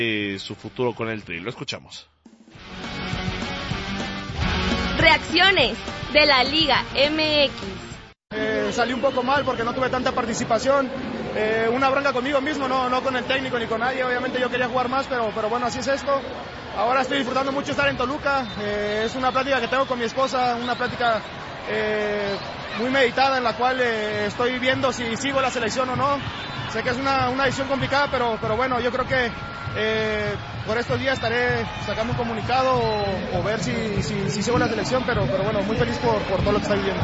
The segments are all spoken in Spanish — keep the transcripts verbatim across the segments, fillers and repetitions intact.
eh, su futuro con el Tri. Lo escuchamos. Reacciones de la Liga M X. Eh, salí un poco mal porque no tuve tanta participación, eh, una bronca conmigo mismo, no, no con el técnico ni con nadie. Obviamente yo quería jugar más, pero, pero bueno, así es esto. Ahora estoy disfrutando mucho estar en Toluca, eh, es una plática que tengo con mi esposa, una plática eh, muy meditada en la cual eh, estoy viendo si sigo la selección o no. Sé que es una, una decisión complicada, pero, pero bueno, yo creo que eh, por estos días estaré sacando un comunicado o, o ver si, si, si sigo la selección, pero, pero bueno, muy feliz por, por todo lo que está viviendo.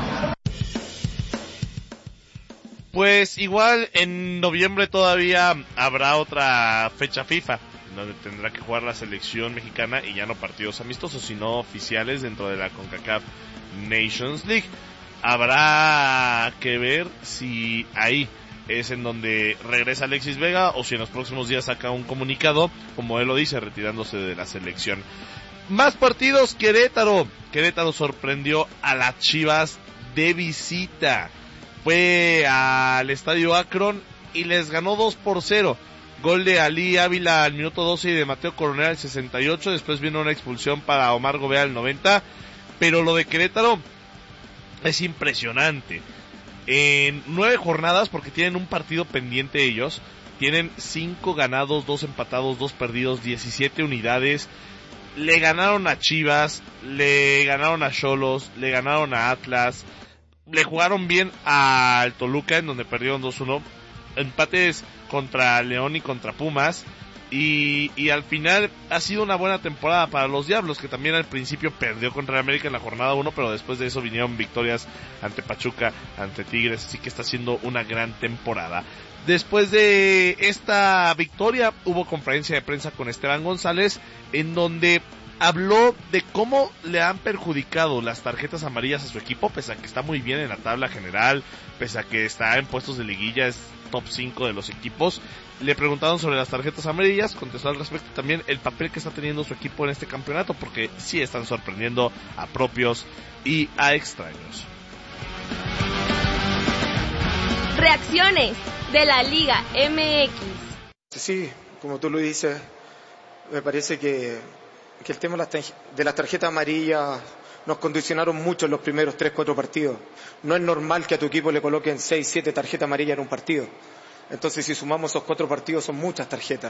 Pues igual en noviembre todavía habrá otra fecha FIFA, donde tendrá que jugar la selección mexicana y ya no partidos amistosos, sino oficiales dentro de la CONCACAF Nations League. Habrá que ver si ahí es en donde regresa Alexis Vega o si en los próximos días saca un comunicado, como él lo dice, retirándose de la selección. Más partidos. Querétaro. Querétaro sorprendió a las Chivas de visita. Fue al Estadio Akron y les ganó dos por cero. Gol de Ali Ávila al minuto doce y de Mateo Coronel al sesenta y ocho. Después vino una expulsión para Omar Gobea al noventa. Pero lo de Querétaro es impresionante. En nueve jornadas, porque tienen un partido pendiente ellos, tienen cinco ganados, dos empatados, dos perdidos, diecisiete unidades. Le ganaron a Chivas, le ganaron a Xolos, le ganaron a Atlas, le jugaron bien al Toluca, en donde perdieron dos uno, empates contra León y contra Pumas, y, y al final ha sido una buena temporada para los Diablos, que también al principio perdió contra el América en la jornada uno, pero después de eso vinieron victorias ante Pachuca, ante Tigres, así que está siendo una gran temporada. Después de esta victoria hubo conferencia de prensa con Esteban González, en donde habló de cómo le han perjudicado las tarjetas amarillas a su equipo, pese a que está muy bien en la tabla general, pese a que está en puestos de liguilla, es top cinco de los equipos. Le preguntaron sobre las tarjetas amarillas, contestó al respecto también el papel que está teniendo su equipo en este campeonato, porque sí están sorprendiendo a propios y a extraños. Reacciones de la Liga M X. Sí, como tú lo dices, me parece que, que el tema de las tarjetas amarillas nos condicionaron mucho en los primeros tres cuatro partidos. No es normal que a tu equipo le coloquen seis siete tarjetas amarillas en un partido. Entonces, si sumamos esos cuatro partidos, son muchas tarjetas.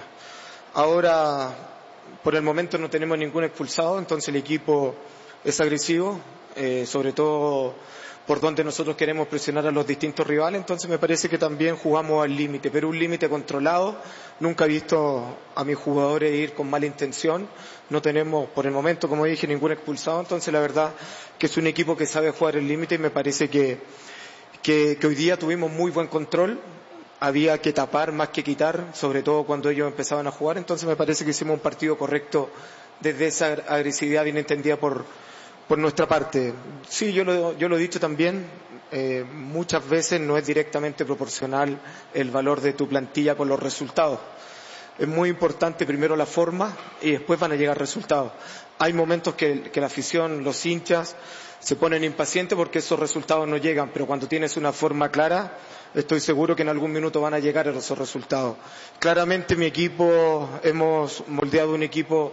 Ahora, por el momento no tenemos ningún expulsado, entonces el equipo es agresivo, eh, sobre todo por donde nosotros queremos presionar a los distintos rivales. Entonces me parece que también jugamos al límite, pero un límite controlado. Nunca he visto a mis jugadores ir con mala intención. No tenemos, por el momento, como dije, ningún expulsado. Entonces la verdad que es un equipo que sabe jugar el límite y me parece que, que, que hoy día tuvimos muy buen control. Había que tapar más que quitar, sobre todo cuando ellos empezaban a jugar. Entonces me parece que hicimos un partido correcto desde esa agresividad bien entendida por por nuestra parte. Sí, yo lo, yo lo he dicho también, eh, muchas veces no es directamente proporcional el valor de tu plantilla con los resultados. Es muy importante primero la forma y después van a llegar resultados. Hay momentos que, que la afición, los hinchas, se ponen impacientes porque esos resultados no llegan, pero cuando tienes una forma clara, estoy seguro que en algún minuto van a llegar esos resultados. Claramente mi equipo, hemos moldeado un equipo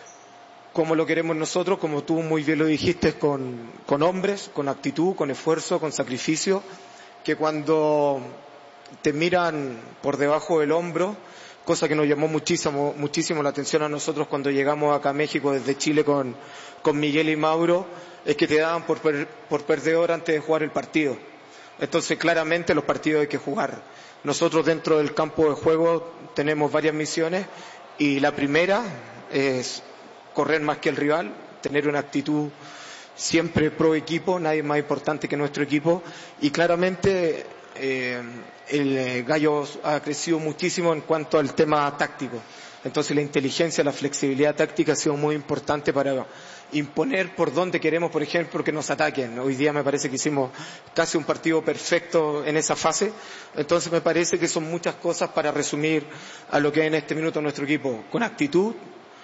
como lo queremos nosotros, como tú muy bien lo dijiste, con, con hombres, con actitud, con esfuerzo, con sacrificio, que cuando te miran por debajo del hombro, cosa que nos llamó muchísimo, muchísimo la atención a nosotros cuando llegamos acá a México desde Chile con, con Miguel y Mauro, es que te daban por, per, por perdedor antes de jugar el partido. Entonces claramente los partidos hay que jugar. Nosotros dentro del campo de juego tenemos varias misiones y la primera es correr más que el rival, tener una actitud siempre pro equipo, nadie más importante que nuestro equipo, y claramente eh, el Gallo ha crecido muchísimo en cuanto al tema táctico. Entonces la inteligencia, la flexibilidad táctica ha sido muy importante para imponer por dónde queremos, por ejemplo, que nos ataquen. Hoy día me parece que hicimos casi un partido perfecto en esa fase. Entonces me parece que son muchas cosas para resumir a lo que es en este minuto nuestro equipo, con actitud,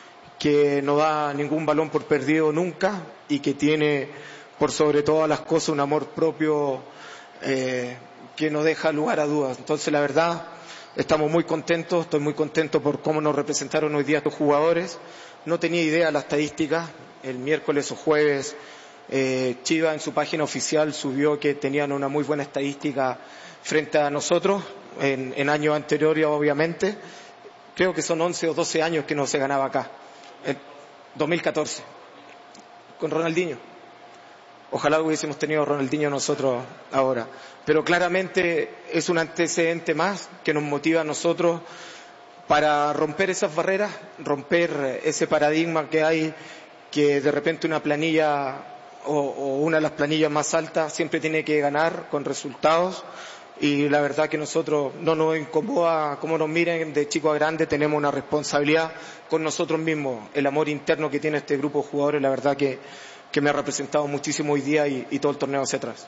que no da ningún balón por perdido nunca y que tiene por sobre todas las cosas un amor propio eh, que no deja lugar a dudas. Entonces la verdad estamos muy contentos, estoy muy contento por cómo nos representaron hoy día estos jugadores. No tenía idea de la estadística, el miércoles o jueves eh, Chivas en su página oficial subió que tenían una muy buena estadística frente a nosotros, en, en años anteriores obviamente. Creo que son once o doce años que no se ganaba acá, en dos mil catorce, con Ronaldinho. Ojalá hubiésemos tenido a Ronaldinho nosotros ahora. Pero claramente es un antecedente más que nos motiva a nosotros para romper esas barreras, romper ese paradigma que hay, que de repente una planilla o, o una de las planillas más altas siempre tiene que ganar con resultados. Y la verdad que nosotros no nos incomoda cómo nos miren de chico a grande, tenemos una responsabilidad con nosotros mismos. El amor interno que tiene este grupo de jugadores, la verdad que, que me ha representado muchísimo hoy día y, y todo el torneo hacia atrás.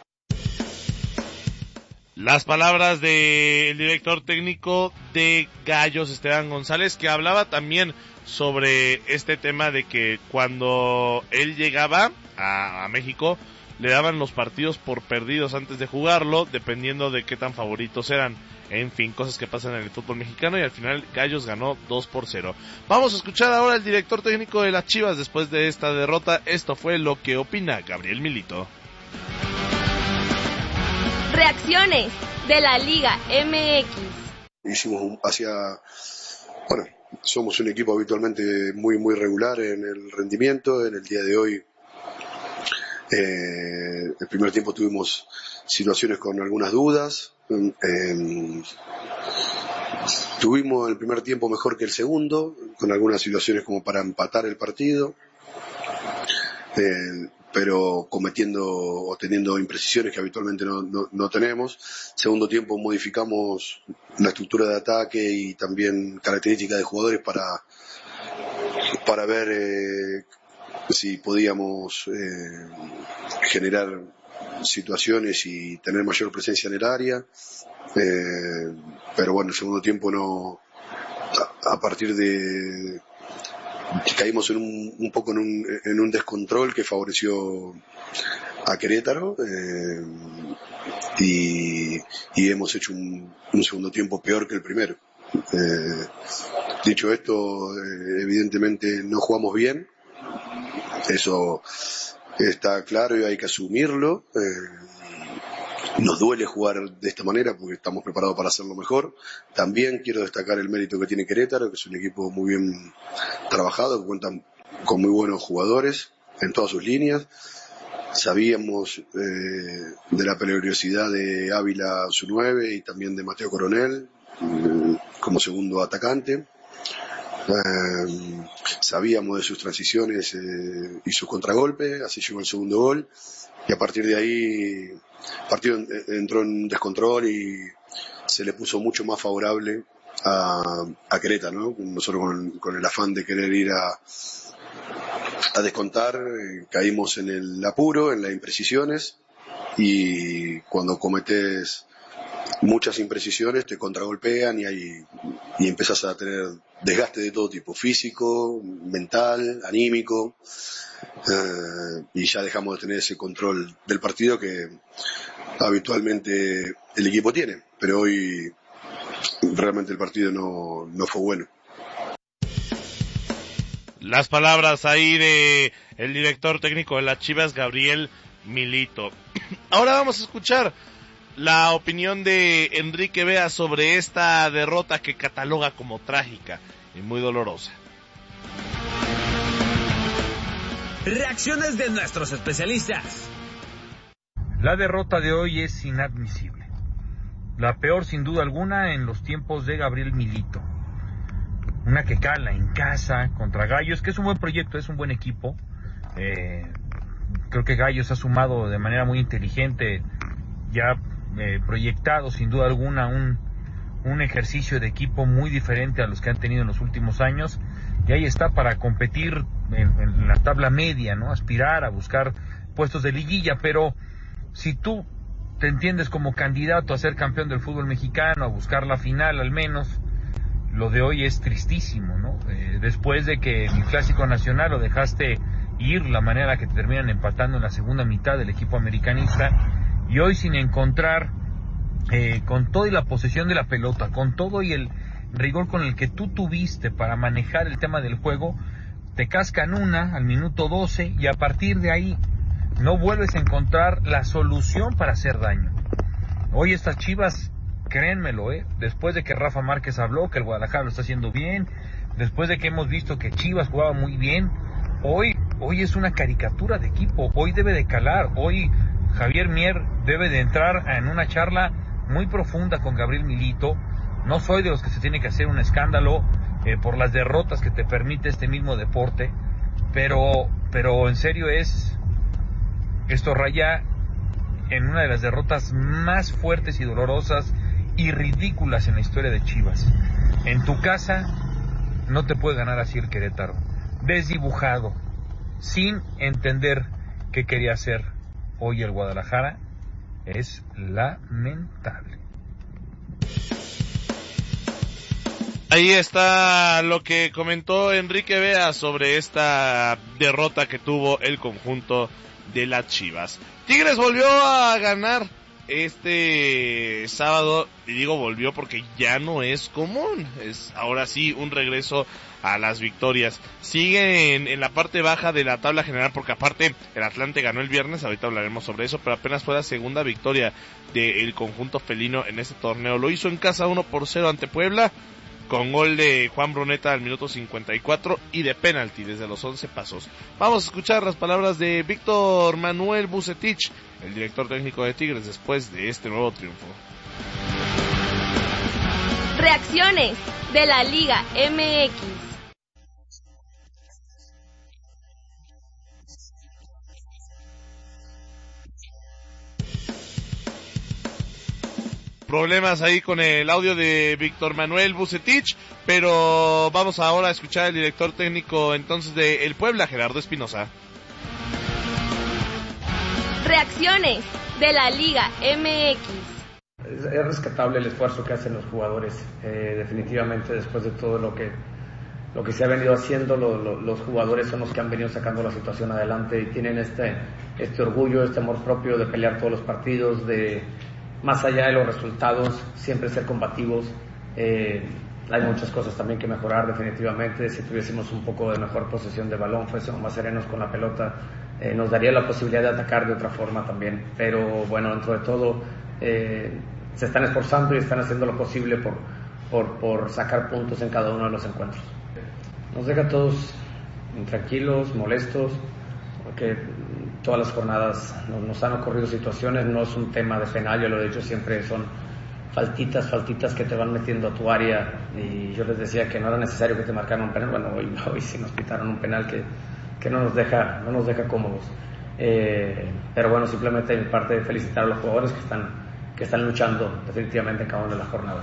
Las palabras del director técnico de Gallos, Esteban González, que hablaba también sobre este tema de que cuando él llegaba a, a México, le daban los partidos por perdidos antes de jugarlo, dependiendo de qué tan favoritos eran. En fin, cosas que pasan en el fútbol mexicano, y al final Gallos ganó dos por cero. Vamos a escuchar ahora al director técnico de las Chivas después de esta derrota. Esto fue lo que opina Gabriel Milito. Reacciones de la Liga M X. Hicimos hacia, bueno, somos un equipo habitualmente muy muy regular en el rendimiento. En el día de hoy, eh, el primer tiempo tuvimos situaciones con algunas dudas. Eh, tuvimos el primer tiempo mejor que el segundo, con algunas situaciones como para empatar el partido. Eh, pero cometiendo o teniendo imprecisiones que habitualmente no, no, no tenemos. Segundo tiempo modificamos la estructura de ataque y también características de jugadores para, para ver eh, si podíamos eh, generar situaciones y tener mayor presencia en el área. Eh, pero bueno, el segundo tiempo no, a, a partir de caímos en un, un poco en un, en un descontrol que favoreció a Querétaro, eh, y, y hemos hecho un, un segundo tiempo peor que el primero. Eh, dicho esto, eh, evidentemente no jugamos bien, eso está claro y hay que asumirlo. Eh, Nos duele jugar de esta manera porque estamos preparados para hacerlo mejor. También quiero destacar el mérito que tiene Querétaro, que es un equipo muy bien trabajado, que cuenta con muy buenos jugadores en todas sus líneas. Sabíamos eh, de la peligrosidad de Ávila, su nueve, y también de Mateo Coronel eh, como segundo atacante. Eh, sabíamos de sus transiciones eh, y sus contragolpes, así llegó el segundo gol. Y a partir de ahí el partido entró en descontrol y se le puso mucho más favorable a, a Querétaro, ¿no? Nosotros con, con el afán de querer ir a, a descontar, eh, caímos en el apuro, en las imprecisiones, y cuando cometes muchas imprecisiones te contragolpean y, hay, y empiezas a tener desgaste de todo tipo, físico, mental, anímico. Uh, y ya dejamos de tener ese control del partido que habitualmente el equipo tiene, pero hoy realmente el partido no, no fue bueno. Las palabras ahí de el director técnico de las Chivas, Gabriel Milito. Ahora vamos a escuchar la opinión de Enrique Vea sobre esta derrota que cataloga como trágica y muy dolorosa. Reacciones de nuestros especialistas. La derrota de hoy es inadmisible. La peor sin duda alguna en los tiempos de Gabriel Milito. Una que cala en casa contra Gallos, que es un buen proyecto, es un buen equipo. Eh, creo que Gallos ha sumado de manera muy inteligente, ya eh, proyectado sin duda alguna un, un ejercicio de equipo muy diferente a los que han tenido en los últimos años. Y ahí está para competir en, en la tabla media, ¿no? Aspirar a buscar puestos de liguilla, pero si tú te entiendes como candidato a ser campeón del fútbol mexicano, a buscar la final al menos, lo de hoy es tristísimo, ¿no? Eh, después de que el Clásico Nacional lo dejaste ir, la manera que te terminan empatando en la segunda mitad del equipo americanista, y hoy sin encontrar eh, con todo y la posesión de la pelota, con todo y el rigor con el que tú tuviste para manejar el tema del juego, te cascan una al minuto doce y a partir de ahí no vuelves a encontrar la solución para hacer daño. Hoy estas Chivas, créanmelo, ¿eh? después de que Rafa Márquez habló que el Guadalajara lo está haciendo bien, después de que hemos visto que Chivas jugaba muy bien, hoy, hoy es una caricatura de equipo, hoy debe de calar, hoy Javier Mier debe de entrar en una charla muy profunda con Gabriel Milito. No soy de los que se tiene que hacer un escándalo eh, por las derrotas que te permite este mismo deporte, pero, pero en serio es, esto raya en una de las derrotas más fuertes y dolorosas y ridículas en la historia de Chivas. En tu casa no te puede ganar así el Querétaro, desdibujado, sin entender qué quería hacer hoy el Guadalajara. Es lamentable. Ahí está lo que comentó Enrique Vea sobre esta derrota que tuvo el conjunto de las Chivas. Tigres volvió a ganar este sábado, y digo volvió porque ya no es común, es ahora sí un regreso a las victorias. Siguen en la parte baja de la tabla general porque aparte el Atlante ganó el viernes, ahorita hablaremos sobre eso, pero apenas fue la segunda victoria del conjunto felino en este torneo. Lo hizo en casa uno por cero ante Puebla, con gol de Juan Bruneta al minuto cincuenta y cuatro y de penalti desde los once pasos. Vamos a escuchar las palabras de Víctor Manuel Vucetich, el director técnico de Tigres, después de este nuevo triunfo. Reacciones de la Liga M X. Problemas ahí con el audio de Víctor Manuel Vucetich, pero vamos ahora a escuchar al director técnico entonces de el Puebla, Gerardo Espinosa. Reacciones de la Liga M X. Es, es rescatable el esfuerzo que hacen los jugadores, eh, definitivamente después de todo lo que lo que se ha venido haciendo, lo, lo, los jugadores son los que han venido sacando la situación adelante y tienen este, este orgullo, este amor propio de pelear todos los partidos, de más allá de los resultados, siempre ser combativos. Eh, hay muchas cosas también que mejorar definitivamente. Si tuviésemos un poco de mejor posesión de balón, fuésemos más serenos con la pelota, eh, nos daría la posibilidad de atacar de otra forma también. Pero bueno, dentro de todo, eh, se están esforzando y están haciendo lo posible por, por, por sacar puntos en cada uno de los encuentros. Nos deja a todos intranquilos, molestos, porque todas las jornadas nos, nos han ocurrido situaciones, no es un tema de penal, yo lo he dicho siempre, son faltitas, faltitas que te van metiendo a tu área, y yo les decía que no era necesario que te marcaran un penal. Bueno, hoy, hoy sí nos pitaron un penal que, que no nos deja, no nos deja cómodos, eh, pero bueno, simplemente en parte de felicitar a los jugadores que están, que están luchando definitivamente en cada una de las jornadas.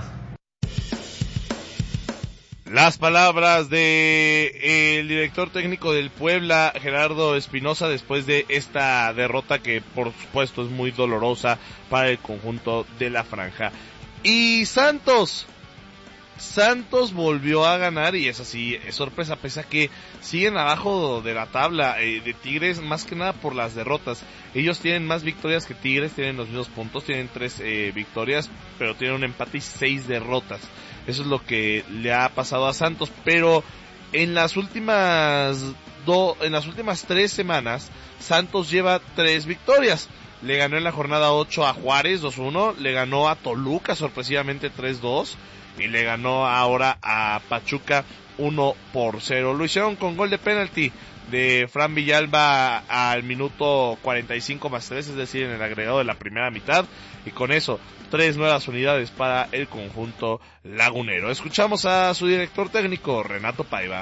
Las palabras de eh, el director técnico del Puebla, Gerardo Espinosa, después de esta derrota que por supuesto es muy dolorosa para el conjunto de la franja. Y Santos, Santos volvió a ganar, y es así, es sorpresa, pese a que siguen abajo de la tabla eh, de Tigres, más que nada por las derrotas. Ellos tienen más victorias que Tigres, tienen los mismos puntos, tienen tres eh, victorias, pero tienen un empate y seis derrotas. Eso es lo que le ha pasado a Santos, pero en las últimas do, en las últimas tres semanas, Santos lleva tres victorias. Le ganó en la jornada ocho a Juárez dos uno, le ganó a Toluca sorpresivamente tres dos, y le ganó ahora a Pachuca uno por cero. Lo hicieron con gol de penalti de Fran Villalba al minuto cuarenta y cinco más tres, es decir, en el agregado de la primera mitad, y con eso tres nuevas unidades para el conjunto lagunero. Escuchamos a su director técnico, Renato Paiva.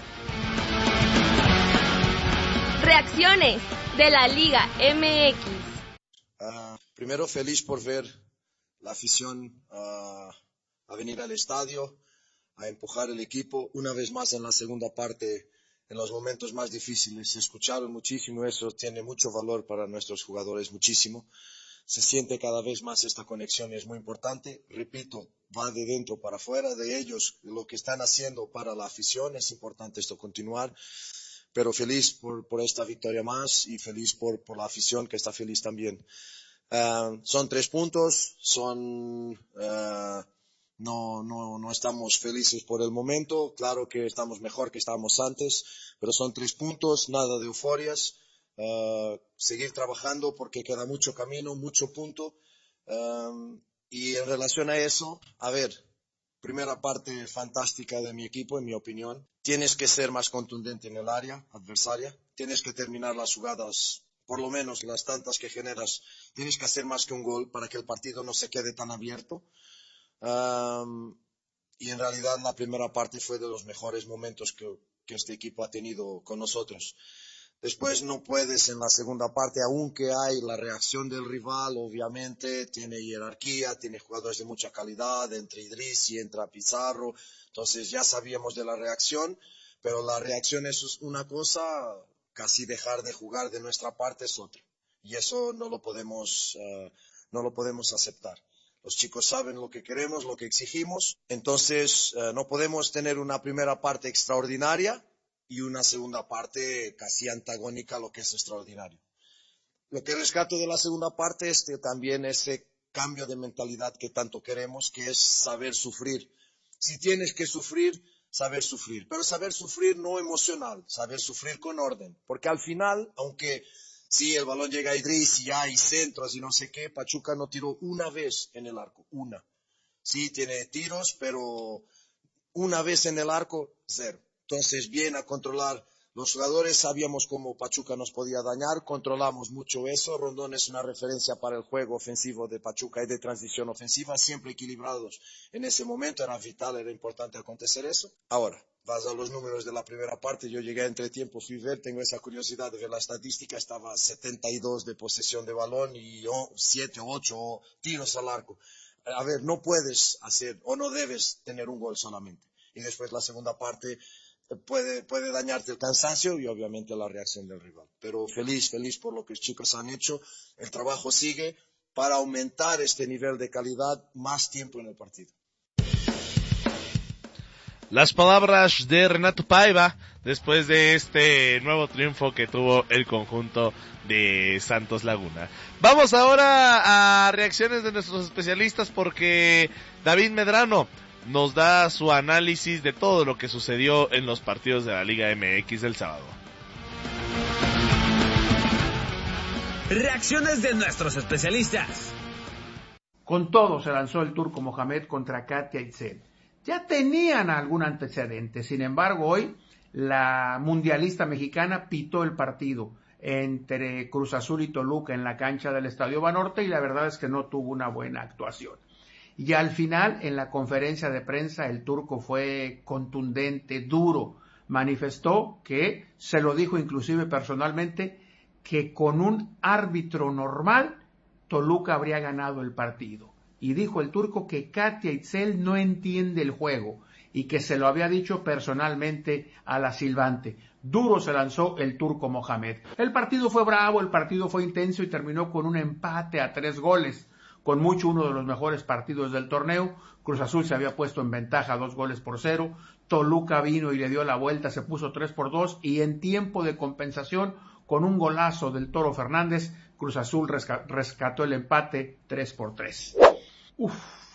Reacciones de la Liga M X. Uh, primero, feliz por ver la afición uh, a venir al estadio, a empujar el equipo. Una vez más en la segunda parte, en los momentos más difíciles, se escucharon muchísimo, eso tiene mucho valor para nuestros jugadores, muchísimo. Se siente cada vez más esta conexión y es muy importante. Repito, va de dentro para afuera, de ellos, lo que están haciendo para la afición, es importante esto continuar. Pero feliz por, por esta victoria más y feliz por, por la afición que está feliz también. Uh, son tres puntos, son... Uh, no, no, no estamos felices por el momento, claro que estamos mejor que estábamos antes, pero son tres puntos, nada de euforias, uh, seguir trabajando porque queda mucho camino, mucho punto, um, y en relación a eso, a ver, primera parte fantástica de mi equipo, en mi opinión, tienes que ser más contundente en el área adversaria, tienes que terminar las jugadas, por lo menos las tantas que generas, tienes que hacer más que un gol para que el partido no se quede tan abierto. Um, y en realidad la primera parte fue de los mejores momentos que, que este equipo ha tenido con nosotros. Después no puedes en la segunda parte, aunque hay la reacción del rival, obviamente, tiene jerarquía, tiene jugadores de mucha calidad, entre Idriss y entra Pizarro, entonces ya sabíamos de la reacción, pero la reacción es una cosa, casi dejar de jugar de nuestra parte es otra. Y eso no lo podemos, uh, no lo podemos aceptar. Los chicos saben lo que queremos, lo que exigimos. Entonces, eh, no podemos tener una primera parte extraordinaria y una segunda parte casi antagónica a lo que es extraordinario. Lo que rescato de la segunda parte es que también ese cambio de mentalidad que tanto queremos, que es saber sufrir. Si tienes que sufrir, saber sufrir. Pero saber sufrir no emocional, saber sufrir con orden. Porque al final, aunque... sí, el balón llega a Idriss y hay centros y no sé qué, Pachuca no tiró una vez en el arco, una. Sí, tiene tiros, pero una vez en el arco, cero. Entonces, bien a controlar los jugadores, sabíamos cómo Pachuca nos podía dañar, controlamos mucho eso. Rondón es una referencia para el juego ofensivo de Pachuca y de transición ofensiva, siempre equilibrados. En ese momento era vital, era importante acontecer eso. Ahora, vas a los números de la primera parte, yo llegué a entretiempo, fui ver, tengo esa curiosidad de ver la estadística, estaba setenta y dos de posesión de balón y siete o ocho tiros al arco. A ver, no puedes hacer, o no debes tener un gol solamente. Y después la segunda parte puede, puede dañarte el cansancio y obviamente la reacción del rival. Pero feliz, feliz por lo que los chicos han hecho, el trabajo sigue para aumentar este nivel de calidad más tiempo en el partido. Las palabras de Renato Paiva después de este nuevo triunfo que tuvo el conjunto de Santos Laguna. Vamos ahora a reacciones de nuestros especialistas porque David Medrano nos da su análisis de todo lo que sucedió en los partidos de la Liga M X del sábado. Reacciones de nuestros especialistas. Con todo se lanzó el turco Mohamed contra Katia Itzel. Ya tenían algún antecedente, sin embargo hoy la mundialista mexicana pitó el partido entre Cruz Azul y Toluca en la cancha del Estadio Banorte y la verdad es que no tuvo una buena actuación. Y al final en la conferencia de prensa el turco fue contundente, duro, manifestó que, se lo dijo inclusive personalmente, que con un árbitro normal Toluca habría ganado el partido. Y dijo el turco que Katia Itzel no entiende el juego y que se lo había dicho personalmente a la silbante. Duro se lanzó el turco Mohamed. El partido fue bravo, el partido fue intenso y terminó con un empate a tres goles. Con mucho uno de los mejores partidos del torneo. Cruz Azul se había puesto en ventaja dos goles por cero. Toluca vino y le dio la vuelta, se puso tres por dos y en tiempo de compensación con un golazo del Toro Fernández, Cruz Azul resca- rescató el empate tres por tres. Uf,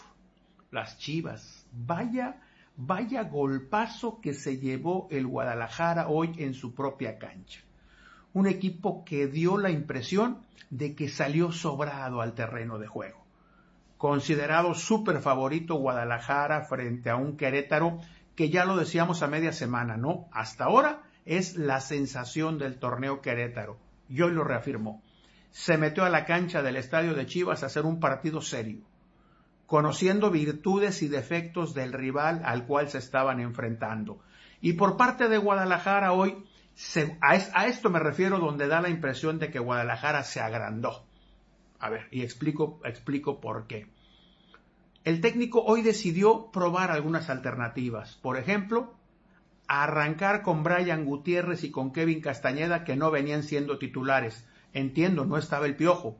las Chivas, vaya, vaya golpazo que se llevó el Guadalajara hoy en su propia cancha. Un equipo que dio la impresión de que salió sobrado al terreno de juego. Considerado súper favorito Guadalajara frente a un Querétaro que ya lo decíamos a media semana, ¿no? Hasta ahora es la sensación del torneo Querétaro. Y hoy lo reafirmó. Se metió a la cancha del estadio de Chivas a hacer un partido serio, conociendo virtudes y defectos del rival al cual se estaban enfrentando. Y por parte de Guadalajara hoy, se, a, es, a esto me refiero donde da la impresión de que Guadalajara se agrandó. A ver, y explico, explico por qué. El técnico hoy decidió probar algunas alternativas. Por ejemplo, arrancar con Brian Gutiérrez y con Kevin Castañeda, que no venían siendo titulares. Entiendo, no estaba el Piojo.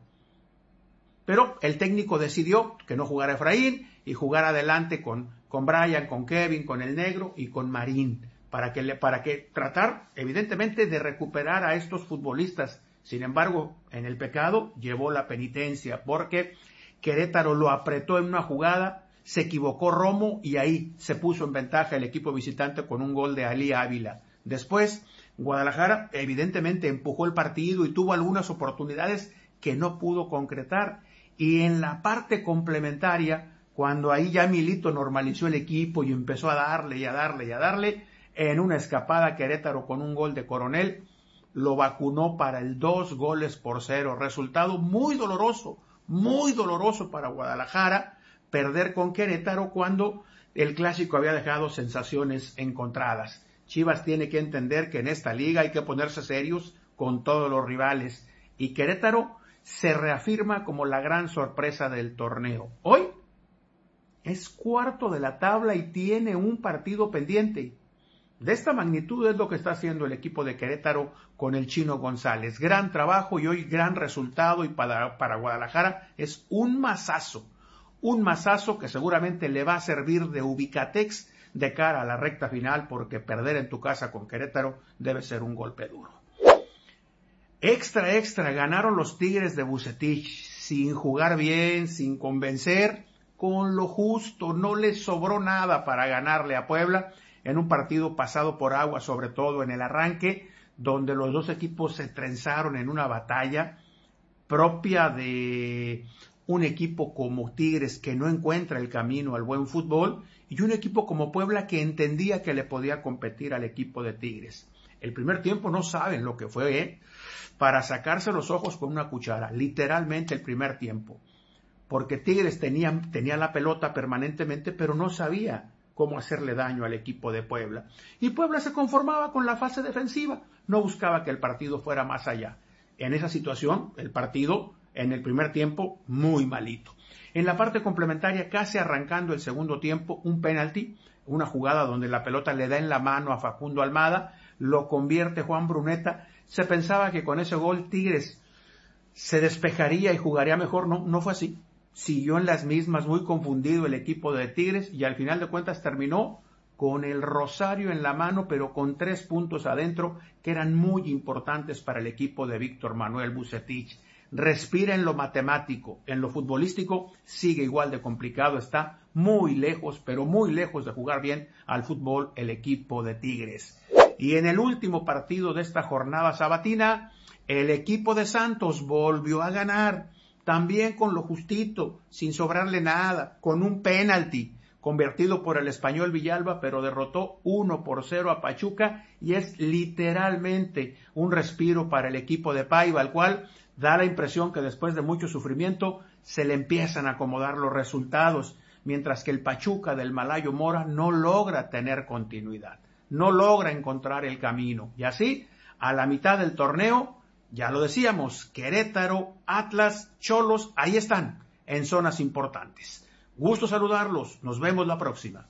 Pero el técnico decidió que no jugara Efraín y jugar adelante con, con Brian, con Kevin, con el Negro y con Marín, para que, le, para que tratar, evidentemente, de recuperar a estos futbolistas Sin embargo, en el pecado llevó la penitencia, porque Querétaro lo apretó en una jugada, se equivocó Romo y ahí se puso en ventaja el equipo visitante con un gol de Ali Ávila. Después, Guadalajara evidentemente empujó el partido y tuvo algunas oportunidades que no pudo concretar. Y en la parte complementaria, cuando ahí ya Milito normalizó el equipo y empezó a darle y a darle y a darle, en una escapada Querétaro con un gol de Coronel, lo vacunó para el dos goles por cero. Resultado muy doloroso, muy doloroso para Guadalajara, perder con Querétaro cuando el clásico había dejado sensaciones encontradas. Chivas tiene que entender que en esta liga hay que ponerse serios con todos los rivales. Y Querétaro se reafirma como la gran sorpresa del torneo. Hoy es cuarto de la tabla y tiene un partido pendiente. De esta magnitud es lo que está haciendo el equipo de Querétaro con el Chino González. Gran trabajo y hoy gran resultado, y para, para Guadalajara es un mazazo. Un mazazo que seguramente le va a servir de ubicatex de cara a la recta final, porque perder en tu casa con Querétaro debe ser un golpe duro. Extra, extra, ganaron los Tigres de Vucetich, sin jugar bien, sin convencer, con lo justo, no les sobró nada para ganarle a Puebla, en un partido pasado por agua, sobre todo en el arranque, donde los dos equipos se trenzaron en una batalla propia de un equipo como Tigres que no encuentra el camino al buen fútbol, y un equipo como Puebla que entendía que le podía competir al equipo de Tigres. El primer tiempo no saben lo que fue, ¿eh? Para sacarse los ojos con una cuchara, literalmente el primer tiempo, porque Tigres tenía, tenía la pelota permanentemente, pero no sabía cómo hacerle daño al equipo de Puebla. Y Puebla se conformaba con la fase defensiva, no buscaba que el partido fuera más allá. En esa situación, el partido, en el primer tiempo, muy malito. En la parte complementaria, casi arrancando el segundo tiempo, un penalti, una jugada donde la pelota le da en la mano a Facundo Almada, lo convierte Juan Bruneta. Se pensaba que con ese gol Tigres se despejaría y jugaría mejor. No, no fue así. Siguió en las mismas, muy confundido el equipo de Tigres, y al final de cuentas terminó con el rosario en la mano, pero con tres puntos adentro que eran muy importantes para el equipo de Víctor Manuel Vucetich. Respira en lo matemático, en lo futbolístico sigue igual de complicado, está muy lejos, pero muy lejos de jugar bien al fútbol el equipo de Tigres. Y en el último partido de esta jornada sabatina, el equipo de Santos volvió a ganar, también con lo justito, sin sobrarle nada, con un penalti convertido por el español Villalba, pero derrotó uno por cero a Pachuca, y es literalmente un respiro para el equipo de Paiva, al cual da la impresión que después de mucho sufrimiento se le empiezan a acomodar los resultados, mientras que el Pachuca del Malayo Mora no logra tener continuidad, no logra encontrar el camino. Y así, a la mitad del torneo, ya lo decíamos, Querétaro, Atlas, Cholos, ahí están, en zonas importantes. Gusto saludarlos, nos vemos la próxima.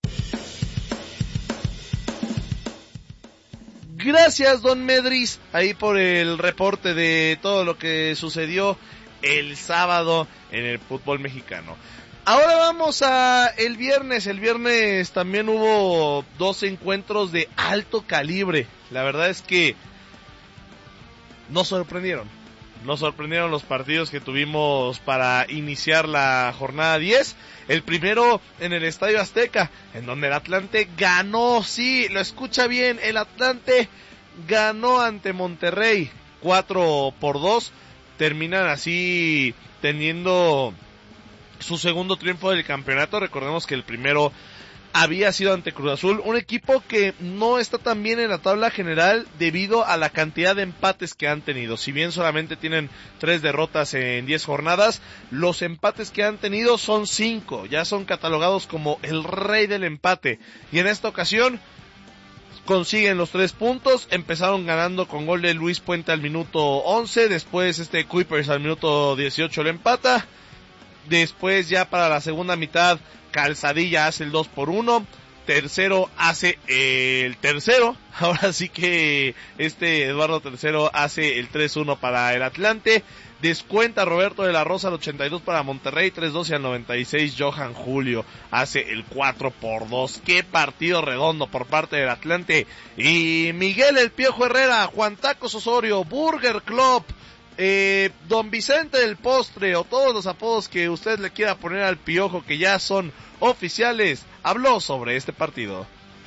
Gracias, don Medris, ahí por el reporte de todo lo que sucedió el sábado en el fútbol mexicano. Ahora vamos a el viernes. El viernes también hubo dos encuentros de alto calibre. La verdad es que nos sorprendieron. Nos sorprendieron los partidos que tuvimos para iniciar la jornada diez. El primero en el Estadio Azteca, en donde el Atlante ganó, sí, lo escucha bien, el Atlante ganó ante Monterrey cuatro por dos. Terminan así teniendo su segundo triunfo del campeonato. Recordemos que el primero había sido ante Cruz Azul, un equipo que no está tan bien en la tabla general debido a la cantidad de empates que han tenido. Si bien solamente tienen tres derrotas en diez jornadas, los empates que han tenido son cinco, ya son catalogados como el rey del empate, y en esta ocasión consiguen los tres puntos. Empezaron ganando con gol de Luis Puente al minuto once, después este Kuipers al minuto dieciocho le empata, después ya para la segunda mitad Calzadilla hace el dos por uno, Tercero hace el tercero, ahora sí que este Eduardo Tercero hace el tres uno para el Atlante, descuenta Roberto de la Rosa al ochenta y dos para Monterrey, tres dos y al noventa y seis Johan Julio hace el cuatro por dos, qué partido redondo por parte del Atlante, y Miguel El Piojo Herrera, Juan Tacos Osorio, Burger Club, eh, Don Vicente del Postre o todos los apodos que usted le quiera poner al Piojo que ya son oficiales, habló sobre este partido.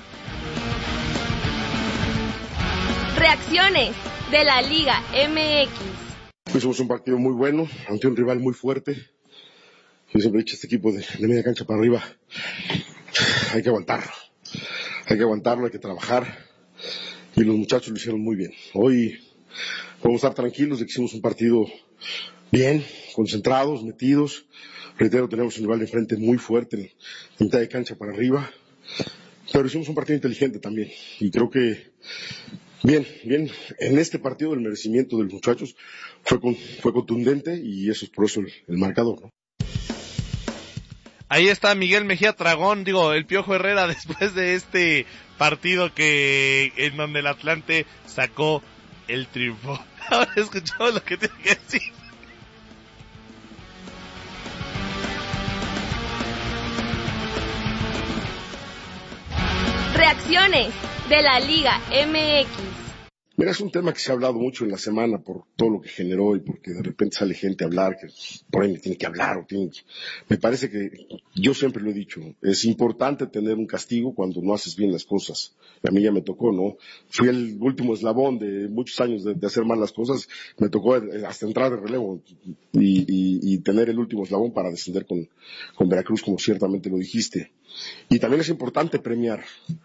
Reacciones de la Liga M X. Hicimos un partido muy bueno ante un rival muy fuerte. Yo siempre he dicho, este equipo de, de media cancha para arriba hay que aguantarlo, hay que aguantarlo, hay que trabajar, y los muchachos lo hicieron muy bien. Hoy podemos estar tranquilos de que hicimos un partido bien, concentrados, metidos. Reitero, tenemos un rival de frente muy fuerte, de mitad de cancha para arriba, pero hicimos un partido inteligente también, y creo que bien, bien, en este partido el merecimiento de los muchachos fue, con, fue contundente, y eso es por eso el, el marcador, ¿no? Ahí está Miguel Mejía Tragón, digo, el Piojo Herrera, después de este partido que en donde el Atlante sacó el triunfo. Ahora escuchamos lo que tiene que decir. Reacciones de la Liga M X. Mira, es un tema que se ha hablado mucho en la semana por todo lo que generó y porque de repente sale gente a hablar, que por ahí me tiene que hablar o tiene que... Me parece que, yo siempre lo he dicho, es importante tener un castigo cuando no haces bien las cosas. A mí ya me tocó, ¿no? Fui el último eslabón de muchos años de, de hacer mal las cosas, me tocó hasta entrar de relevo y, y, y tener el último eslabón para descender con, con Veracruz, como ciertamente lo dijiste. Y también es importante premiar,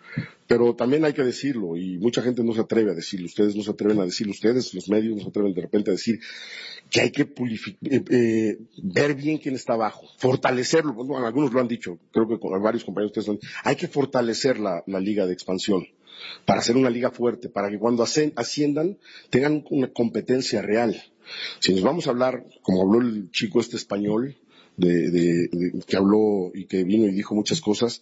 pero también hay que decirlo, y mucha gente no se atreve a decirlo, ustedes no se atreven a decirlo, ustedes, los medios, no se atreven de repente a decir que hay que pulific- eh, eh, ver bien quién está abajo, fortalecerlo. Bueno, algunos lo han dicho, creo que con varios compañeros ustedes lo han dicho, hay que fortalecer la, la liga de expansión para hacer una liga fuerte, para que cuando asciendan tengan una competencia real. Si nos vamos a hablar, como habló el chico este español, De, de, de, que habló y que vino y dijo muchas cosas,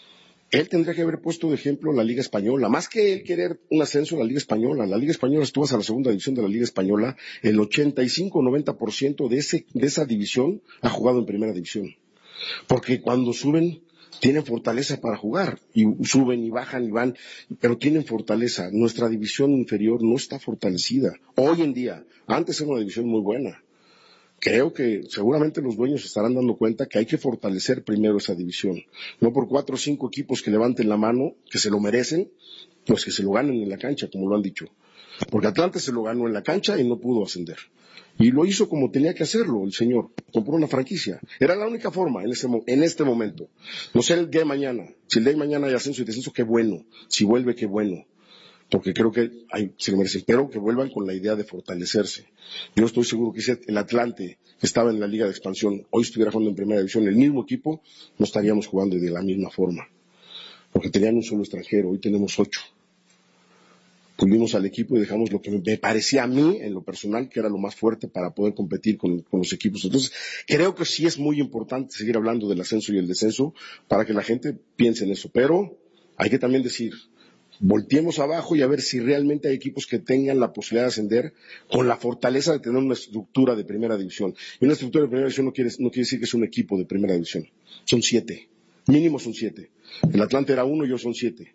él tendría que haber puesto de ejemplo la Liga Española, más que él querer un ascenso a la Liga Española. La Liga Española, si tú vas a la segunda división de la Liga Española, el ochenta y cinco o noventa por ciento de, ese, de esa división ha jugado en primera división, porque cuando suben tienen fortaleza para jugar, y suben y bajan y van, pero tienen fortaleza. Nuestra división inferior no está fortalecida hoy en día. Antes era una división muy buena. Creo que seguramente los dueños estarán dando cuenta que hay que fortalecer primero esa división. No por cuatro o cinco equipos que levanten la mano, que se lo merecen, pues que se lo ganen en la cancha, como lo han dicho. Porque Atlante se lo ganó en la cancha y no pudo ascender. Y lo hizo como tenía que hacerlo el señor. Compró una franquicia. Era la única forma en, ese, en este momento. No sé el día de mañana. Si el día de mañana hay ascenso y descenso, qué bueno. Si vuelve, qué bueno. Porque creo que hay, se lo merecen, pero que vuelvan con la idea de fortalecerse. Yo estoy seguro que si el Atlante, que estaba en la Liga de Expansión, hoy estuviera jugando en Primera División, el mismo equipo, no estaríamos jugando de la misma forma. Porque tenían un solo extranjero, hoy tenemos ocho. Pulvimos al equipo y dejamos lo que me parecía a mí, en lo personal, que era lo más fuerte para poder competir con, con los equipos. Entonces, creo que sí es muy importante seguir hablando del ascenso y el descenso para que la gente piense en eso. Pero hay que también decir, volteemos abajo y a ver si realmente hay equipos que tengan la posibilidad de ascender con la fortaleza de tener una estructura de primera división. Y una estructura de primera división no quiere, no quiere decir que es un equipo de primera división. Son siete. Mínimo son siete. El Atlante era uno y yo son siete.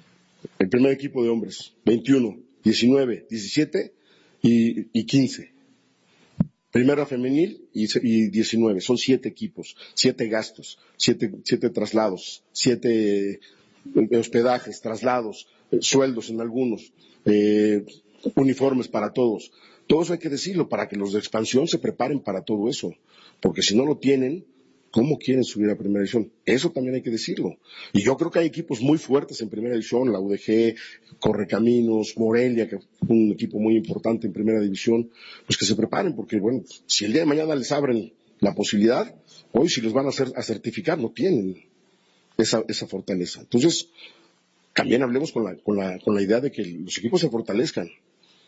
El primer equipo de hombres, veintiuno, diecinueve, diecisiete y, y quince. Primera femenil y, y diecinueve. Son siete equipos, siete gastos, siete, siete traslados, siete hospedajes, traslados, eh, sueldos en algunos, eh, uniformes para todos. Todo eso hay que decirlo para que los de expansión se preparen para todo eso, porque si no lo tienen, ¿cómo quieren subir a primera división? Eso también hay que decirlo. Y yo creo que hay equipos muy fuertes en primera división, la U D G, Correcaminos, Morelia, que es un equipo muy importante en primera división, pues que se preparen, porque bueno, si el día de mañana les abren la posibilidad, hoy si los van a hacer a certificar, no tienen esa, esa fortaleza. Entonces, también hablemos con la, con la, con la idea de que los equipos se fortalezcan,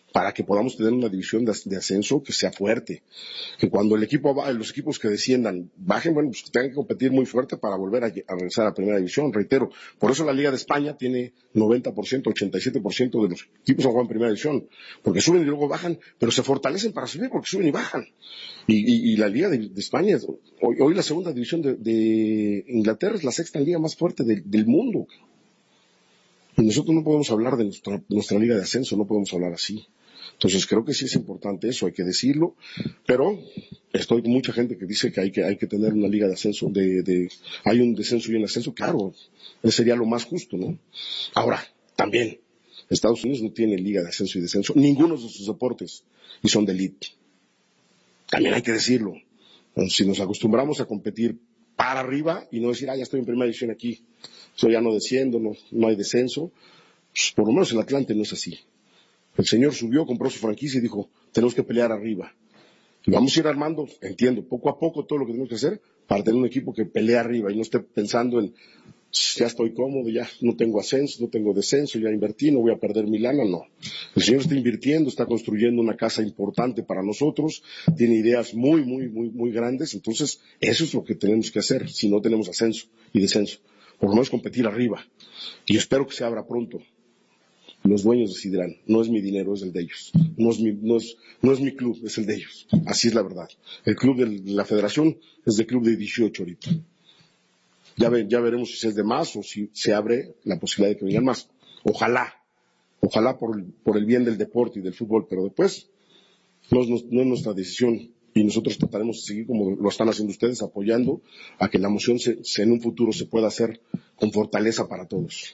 para que podamos tener una división de, de ascenso que sea fuerte. Que cuando el equipo va, los equipos que desciendan bajen, bueno, pues tengan que competir muy fuerte para volver a, a regresar a primera división. Reitero, por eso la Liga de España tiene noventa por ciento, ochenta y siete por ciento de los equipos que juegan en primera división, porque suben y luego bajan, pero se fortalecen para subir porque suben y bajan. Y, y, y la Liga de, de España, hoy, hoy la segunda división de, de Inglaterra es la sexta liga más fuerte de, del mundo. Y nosotros no podemos hablar de nuestra, de nuestra liga de ascenso, no podemos hablar así. Entonces creo que sí es importante eso, hay que decirlo, pero estoy con mucha gente que dice que hay que, hay que tener una liga de ascenso, de, de, hay un descenso y un ascenso, claro, eso sería lo más justo, ¿no? Ahora, también, Estados Unidos no tiene liga de ascenso y descenso, ninguno de sus deportes, y son de elite. También hay que decirlo. Entonces, si nos acostumbramos a competir para arriba y no decir, ah, ya estoy en primera división aquí, yo ya no desciendo, no, no hay descenso, pues por lo menos el Atlante no es así. El señor subió, compró su franquicia y dijo, tenemos que pelear arriba. Y vamos a ir armando, entiendo, poco a poco todo lo que tenemos que hacer para tener un equipo que pelee arriba y no esté pensando en, ya estoy cómodo, ya no tengo ascenso, no tengo descenso, ya invertí, no voy a perder mi lana, no. El señor está invirtiendo, está construyendo una casa importante para nosotros, tiene ideas muy, muy, muy, muy grandes, entonces eso es lo que tenemos que hacer si no tenemos ascenso y descenso. Por lo menos competir arriba. Y espero que se abra pronto. Los dueños decidirán, no es mi dinero, es el de ellos. No es mi, no es, no es mi club, es el de ellos. Así es la verdad. El club de la federación es de club de dieciocho ahorita. Ya, ve, ya veremos si es de más o si se abre la posibilidad de que vengan más. Ojalá, ojalá por el, por el bien del deporte y del fútbol, pero después no es, no es nuestra decisión y nosotros trataremos de seguir como lo están haciendo ustedes, apoyando a que la moción se, se, en un futuro se pueda hacer con fortaleza para todos.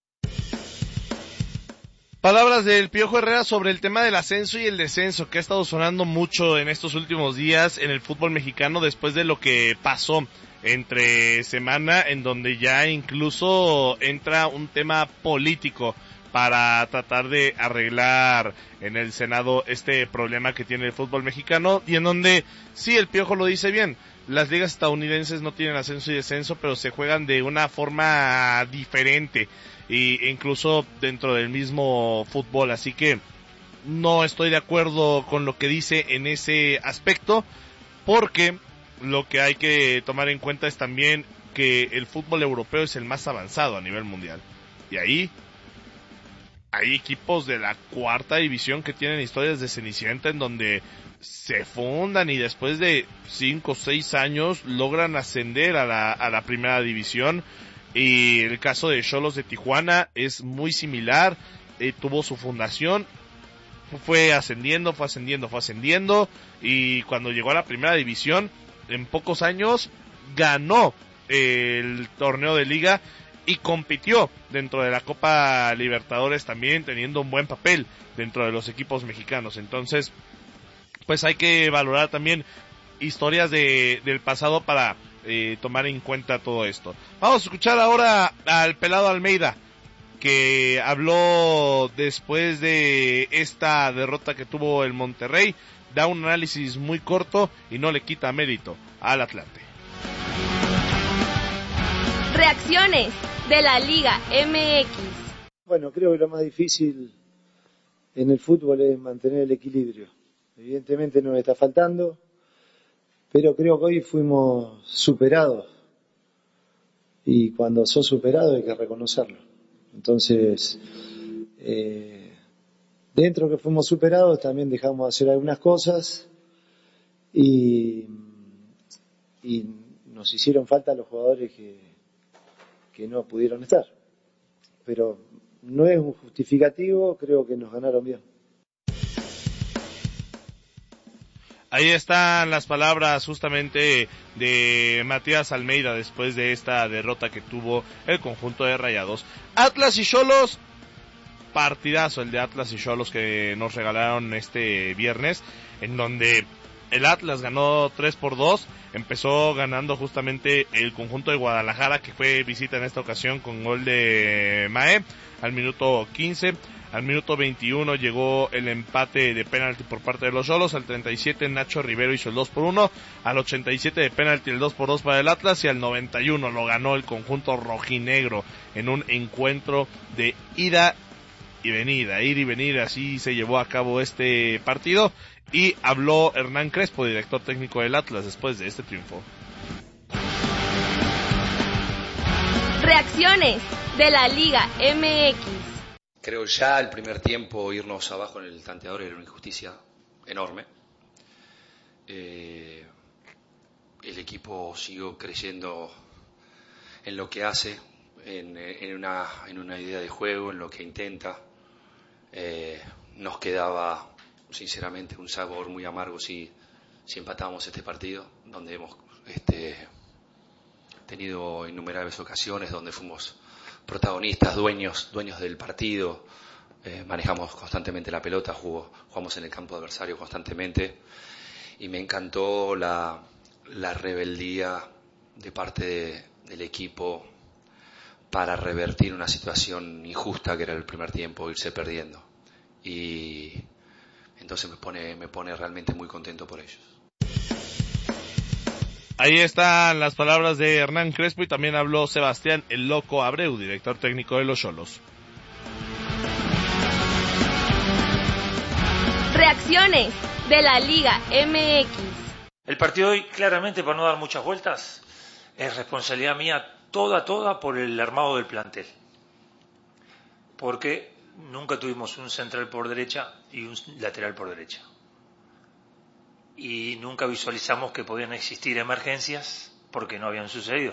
Palabras del Piojo Herrera sobre el tema del ascenso y el descenso, que ha estado sonando mucho en estos últimos días en el fútbol mexicano después de lo que pasó entre semana, en donde ya incluso entra un tema político para tratar de arreglar en el Senado este problema que tiene el fútbol mexicano, y en donde, sí, el Piojo lo dice bien, las ligas estadounidenses no tienen ascenso y descenso, pero se juegan de una forma diferente, y incluso dentro del mismo fútbol, así que no estoy de acuerdo con lo que dice en ese aspecto, porque lo que hay que tomar en cuenta es también que el fútbol europeo es el más avanzado a nivel mundial, y ahí hay equipos de la cuarta división que tienen historias de Cenicienta en donde se fundan y después de cinco o seis años logran ascender a la, a la primera división. Y el caso de Xolos de Tijuana es muy similar, eh, tuvo su fundación, fue ascendiendo, fue ascendiendo, fue ascendiendo, y cuando llegó a la primera división, en pocos años, ganó el torneo de liga y compitió dentro de la Copa Libertadores también, teniendo un buen papel dentro de los equipos mexicanos. Entonces, pues hay que valorar también historias de, del pasado para eh, tomar en cuenta todo esto. Vamos a escuchar ahora al Pelado Almeida, que habló después de esta derrota que tuvo el Monterrey, da un análisis muy corto y no le quita mérito al Atlante. Reacciones de la Liga M X. Bueno, creo que lo más difícil en el fútbol es mantener el equilibrio. Evidentemente nos está faltando, pero creo que hoy fuimos superados. Y cuando sos superado hay que reconocerlo. Entonces, eh, dentro que fuimos superados también dejamos de hacer algunas cosas y, y nos hicieron falta los jugadores que, que no pudieron estar. Pero no es un justificativo, creo que nos ganaron bien. Ahí están las palabras justamente de Matías Almeida después de esta derrota que tuvo el conjunto de Rayados. Atlas y Xolos, partidazo el de Atlas y Xolos que nos regalaron este viernes, en donde el Atlas ganó tres por dos, empezó ganando justamente el conjunto de Guadalajara, que fue visita en esta ocasión con gol de Mae al minuto quince. Al minuto veintiuno llegó el empate de penalti por parte de los Xolos. Al treinta y siete Nacho Rivero hizo el dos por uno. Al ochenta y siete de penalti el dos por dos para el Atlas. Y al noventa y uno lo ganó el conjunto rojinegro en un encuentro de ida y venir, a ir y venir, así se llevó a cabo este partido. Y habló Hernán Crespo, director técnico del Atlas, después de este triunfo. Reacciones de la Liga M X. Creo ya el primer tiempo irnos abajo en el tanteador era una injusticia enorme. Eh, el equipo siguió creyendo en lo que hace, en, en, una, en una idea de juego, en lo que intenta. Eh, nos quedaba sinceramente un sabor muy amargo si, si empatábamos este partido, donde hemos este, tenido innumerables ocasiones, donde fuimos protagonistas, dueños, dueños del partido, eh, manejamos constantemente la pelota, jugó, jugamos en el campo adversario constantemente, y me encantó la, la rebeldía de parte de, del equipo para revertir una situación injusta que era el primer tiempo, irse perdiendo. Y entonces me pone, me pone realmente muy contento por ellos. Ahí están las palabras de Hernán Crespo y también habló Sebastián El Loco Abreu, director técnico de los Xolos. Reacciones de la Liga M X. El partido de hoy, claramente, para no dar muchas vueltas, es responsabilidad mía toda, toda por el armado del plantel. Porque nunca tuvimos un central por derecha y un lateral por derecha. Y nunca visualizamos que podían existir emergencias porque no habían sucedido.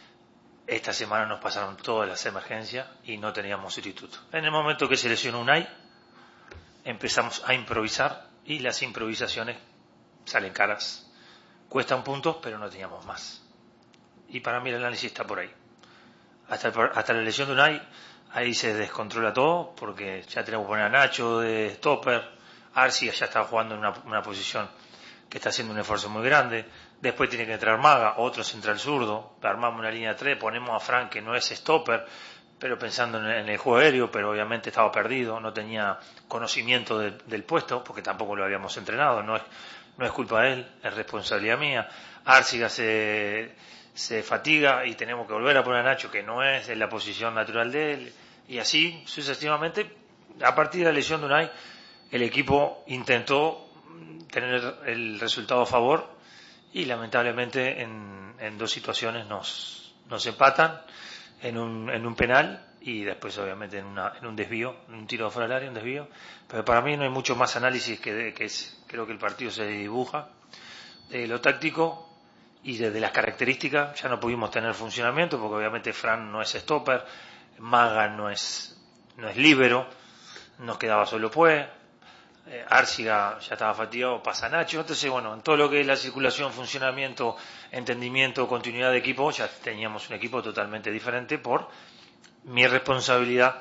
Esta semana nos pasaron todas las emergencias y no teníamos sustituto. En el momento que se lesionó Unai, empezamos a improvisar y las improvisaciones salen caras. Cuestan puntos, pero no teníamos más. Y para mí el análisis está por ahí. Hasta, el, hasta la lesión de Unai, ahí se descontrola todo porque ya tenemos que poner a Nacho de stopper. Arcia ya está jugando en una, una posición que está haciendo un esfuerzo muy grande. Después tiene que entrar Maga, otro central zurdo. Armamos una línea tres, ponemos a Frank, que no es stopper, pero pensando en el, en el juego aéreo, pero obviamente estaba perdido, no tenía conocimiento de, del puesto, porque tampoco lo habíamos entrenado. No es, no es culpa de él, es responsabilidad mía. Arciga se, se fatiga y tenemos que volver a poner a Nacho, que no es en la posición natural de él. Y así sucesivamente, a partir de la lesión de Unai, el equipo intentó tener el resultado a favor y lamentablemente en, en dos situaciones nos, nos empatan, en un, en un penal y después obviamente en, una, en un desvío, en un tiro de fuera del área, un desvío. Pero para mí no hay mucho más análisis que, de, que es, creo que el partido se dibuja de lo táctico y de, de las características. Ya no pudimos tener funcionamiento porque obviamente Fran no es stopper, Maga no es, no es líbero, nos quedaba solo pues. Eh, Arciga ya estaba fatigado, pasa Nacho. Entonces, bueno, en todo lo que es la circulación, funcionamiento, entendimiento, continuidad de equipo, ya teníamos un equipo totalmente diferente por mi responsabilidad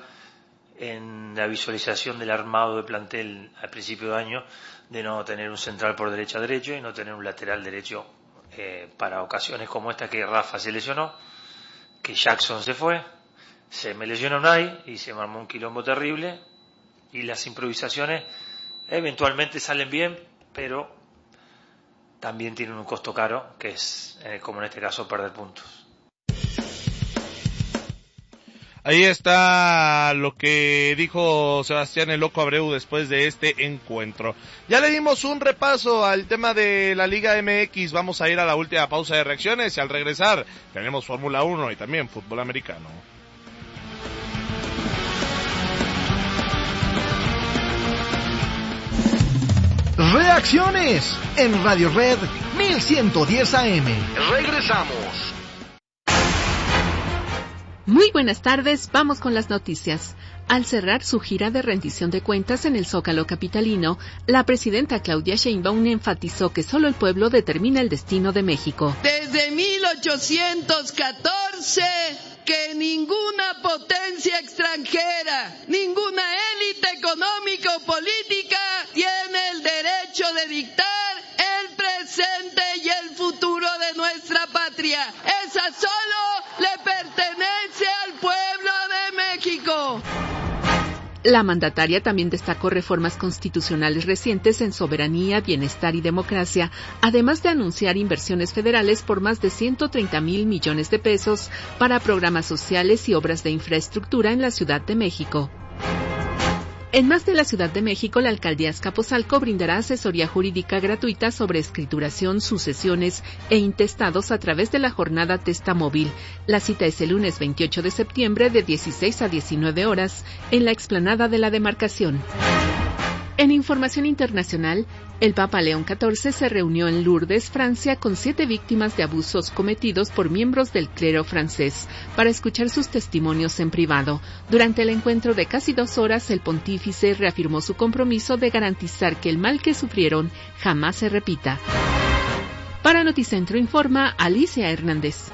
en la visualización del armado de plantel al principio de año, de no tener un central por derecha derecho y no tener un lateral derecho eh, para ocasiones como esta, que Rafa se lesionó, que Jackson se fue, se me lesionó Unai y se me armó un quilombo terrible, y las improvisaciones eventualmente salen bien, pero también tienen un costo caro, que es, eh, como en este caso, perder puntos. Ahí está lo que dijo Sebastián El Loco Abreu después de este encuentro. Ya le dimos un repaso al tema de la Liga M X, vamos a ir a la última pausa de reacciones y al regresar tenemos Fórmula uno y también fútbol americano. Reacciones en Radio Red mil ciento diez A M. Regresamos. Muy buenas tardes, vamos con las noticias. Al cerrar su gira de rendición de cuentas en el Zócalo capitalino, la presidenta Claudia Sheinbaum enfatizó que solo el pueblo determina el destino de México. Desde mil ochocientos catorce, que ninguna potencia extranjera, ninguna élite económica o política tiene el derecho de dictar el presente y el futuro de nuestra patria. Esa solo le pertenece al pueblo de México. La mandataria también destacó reformas constitucionales recientes en soberanía, bienestar y democracia, además de anunciar inversiones federales por más de ciento treinta mil millones de pesos para programas sociales y obras de infraestructura en la Ciudad de México. En más de la Ciudad de México, la Alcaldía Azcapotzalco brindará asesoría jurídica gratuita sobre escrituración, sucesiones e intestados a través de la jornada Testa Móvil. La cita es el lunes veintiocho de septiembre de dieciséis a diecinueve horas en la explanada de la demarcación. En información internacional, el Papa León catorce se reunió en Lourdes, Francia, con siete víctimas de abusos cometidos por miembros del clero francés para escuchar sus testimonios en privado. Durante el encuentro de casi dos horas, el pontífice reafirmó su compromiso de garantizar que el mal que sufrieron jamás se repita. Para Noticentro informa Alicia Hernández.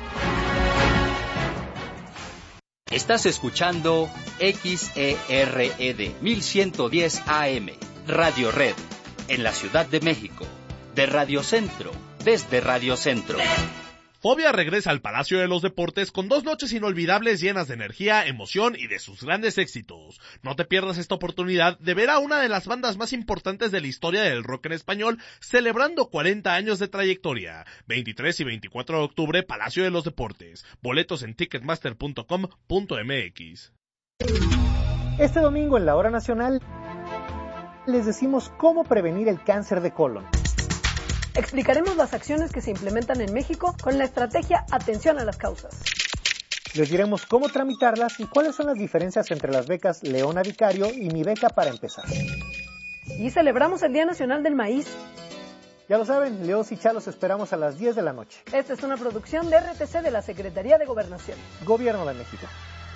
Estás escuchando X E R E D mil ciento diez A M, Radio Red, en la Ciudad de México, de Radio Centro, desde Radio Centro. Fobia regresa al Palacio de los Deportes con dos noches inolvidables llenas de energía, emoción y de sus grandes éxitos. No te pierdas esta oportunidad de ver a una de las bandas más importantes de la historia del rock en español celebrando cuarenta años de trayectoria. veintitrés y veinticuatro de octubre, Palacio de los Deportes. Boletos en ticketmaster punto com punto m x. Este domingo en la Hora Nacional les decimos cómo prevenir el cáncer de colon. Explicaremos las acciones que se implementan en México con la estrategia Atención a las Causas. Les diremos cómo tramitarlas y cuáles son las diferencias entre las becas Leona Vicario y Mi Beca para Empezar. Y celebramos el Día Nacional del Maíz. Ya lo saben, Leos y Chalos esperamos a las diez de la noche. Esta es una producción de R T C de la Secretaría de Gobernación. Gobierno de México.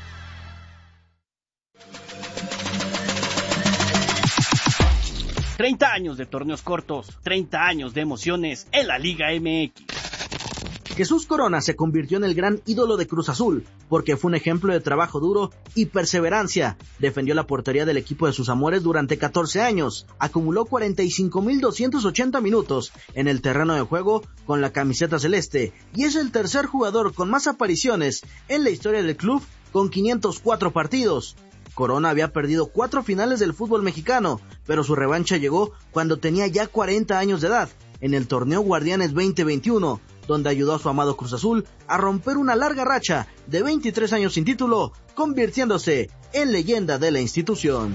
treinta años de torneos cortos, treinta años de emociones en la Liga M X. Jesús Corona se convirtió en el gran ídolo de Cruz Azul, porque fue un ejemplo de trabajo duro y perseverancia. Defendió la portería del equipo de sus amores durante catorce años, acumuló cuarenta y cinco mil doscientos ochenta minutos en el terreno de juego con la camiseta celeste, y es el tercer jugador con más apariciones en la historia del club, con quinientos cuatro partidos. Corona había perdido cuatro finales del fútbol mexicano, pero su revancha llegó cuando tenía ya cuarenta años de edad, en el torneo Guardianes veinte veintiuno, donde ayudó a su amado Cruz Azul a romper una larga racha de veintitrés años sin título, convirtiéndose en leyenda de la institución.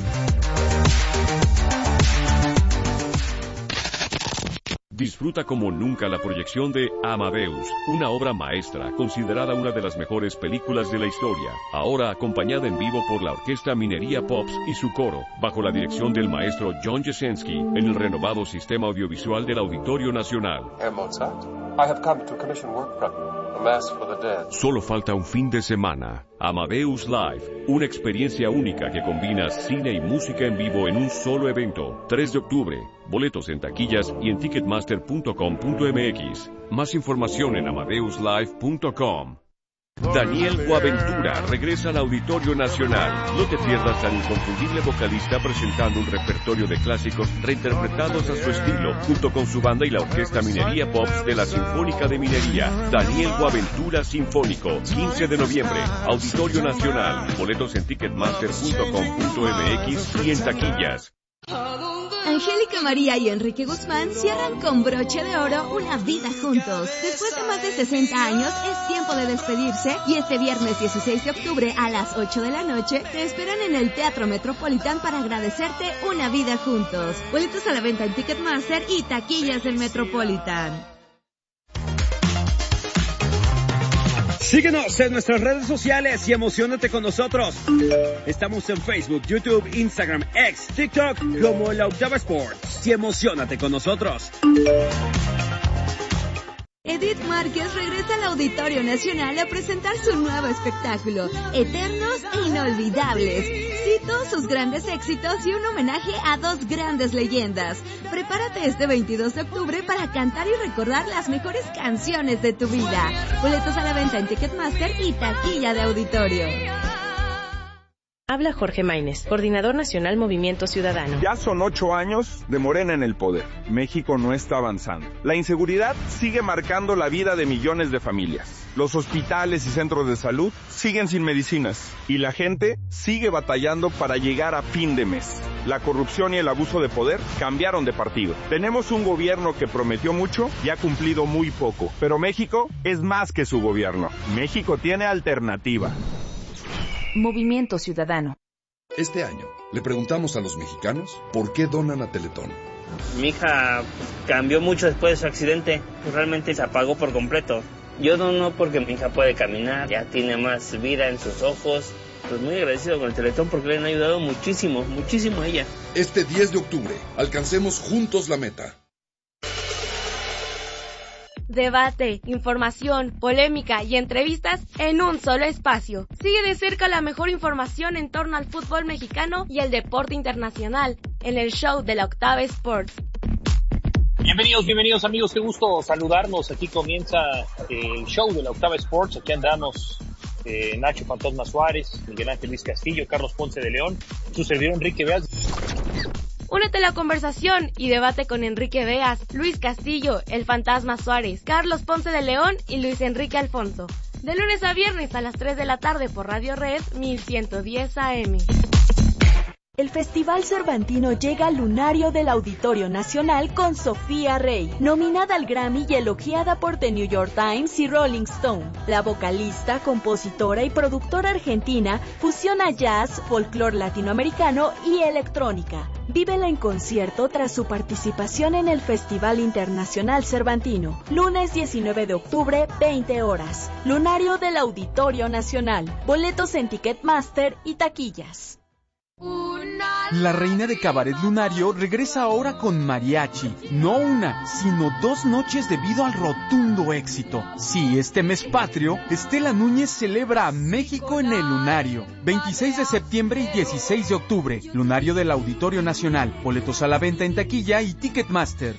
Disfruta como nunca la proyección de Amadeus, una obra maestra, considerada una de las mejores películas de la historia, ahora acompañada en vivo por la Orquesta Minería Pops y su coro, bajo la dirección del maestro John Jesensky, en el renovado sistema audiovisual del Auditorio Nacional. Herr Mozart, I have come to commission work from you. Mass for the Dead. Solo falta un fin de semana. Amadeus Live, una experiencia única que combina cine y música en vivo en un solo evento. tres de octubre, boletos en taquillas y en ticketmaster punto com punto m x. Más información en amadeus live punto com. Daniel Guaventura regresa al Auditorio Nacional. No te pierdas al inconfundible vocalista presentando un repertorio de clásicos reinterpretados a su estilo, junto con su banda y la Orquesta Minería Pops de la Sinfónica de Minería. Daniel Guaventura Sinfónico, quince de noviembre, Auditorio Nacional. Boletos en ticketmaster punto com punto m x y en taquillas. Angélica María y Enrique Guzmán cierran con broche de oro una vida juntos. Después de más de sesenta años, es tiempo de despedirse y este viernes dieciséis de octubre a las ocho de la noche te esperan en el Teatro Metropolitan para agradecerte una vida juntos. Boletos a la venta en Ticketmaster y taquillas del Metropolitan. Síguenos en nuestras redes sociales y emociónate con nosotros. Estamos en Facebook, YouTube, Instagram, X, TikTok como La Octava Sports. Y emociónate con nosotros. Edith Márquez regresa al Auditorio Nacional a presentar su nuevo espectáculo, Eternos e Inolvidables. Cito sus grandes éxitos y un homenaje a dos grandes leyendas. Prepárate este veintidós de octubre para cantar y recordar las mejores canciones de tu vida. Boletos a la venta en Ticketmaster y taquilla de auditorio. Habla Jorge Maínez, coordinador nacional Movimiento Ciudadano. Ya son ocho años de Morena en el poder. México no está avanzando. La inseguridad sigue marcando la vida de millones de familias. Los hospitales y centros de salud siguen sin medicinas. Y la gente sigue batallando para llegar a fin de mes. La corrupción y el abuso de poder cambiaron de partido. Tenemos un gobierno que prometió mucho y ha cumplido muy poco. Pero México es más que su gobierno. México tiene alternativa. Movimiento Ciudadano. Este año, Le preguntamos a los mexicanos por qué donan a Teletón. Mi hija cambió mucho después de su accidente, realmente se apagó por completo. Yo dono porque mi hija puede caminar, ya tiene más vida en sus ojos. Pues muy agradecido con el Teletón porque le han ayudado muchísimo, muchísimo a ella. Este diez de octubre, alcancemos juntos la meta. Debate, información, polémica y entrevistas en un solo espacio. Sigue de cerca la mejor información en torno al fútbol mexicano y el deporte internacional en el show de la Octava Sports. Bienvenidos, bienvenidos amigos, qué gusto saludarnos. Aquí comienza el show de la Octava Sports. Aquí andamos eh, Nacho Fantasma Suárez, Miguel Ángel Luis Castillo, Carlos Ponce de León, su servidor Enrique Beas. Únete a la conversación y debate con Enrique Beas, Luis Castillo, el Fantasma Suárez, Carlos Ponce de León y Luis Enrique Alfonso. De lunes a viernes a las tres de la tarde por Radio Red mil ciento diez A M. El Festival Cervantino llega al lunario del Auditorio Nacional con Sofía Rey, nominada al Grammy y elogiada por The New York Times y Rolling Stone. La vocalista, compositora y productora argentina fusiona jazz, folclore latinoamericano y electrónica. Vívela en concierto tras su participación en el Festival Internacional Cervantino. Lunes diecinueve de octubre, veinte horas. Lunario del Auditorio Nacional. Boletos en Ticketmaster y taquillas. La reina de Cabaret Lunario regresa ahora con mariachi, no una, sino dos noches debido al rotundo éxito. Sí, este mes patrio, Estela Núñez celebra a México en el Lunario. veintiséis de septiembre y dieciséis de octubre, Lunario del Auditorio Nacional. Boletos a la venta en taquilla y Ticketmaster.